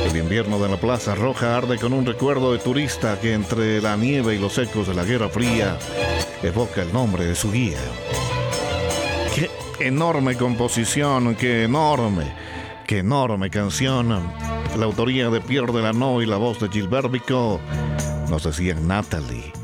El invierno de la Plaza Roja arde con un recuerdo de turista que entre la nieve y los ecos de la Guerra Fría evoca el nombre de su guía. ¡Qué enorme composición! ¡Qué enorme canción! La autoría de Pierre Delano y la voz de Gilbert Bécaud. Nos decían Natalie.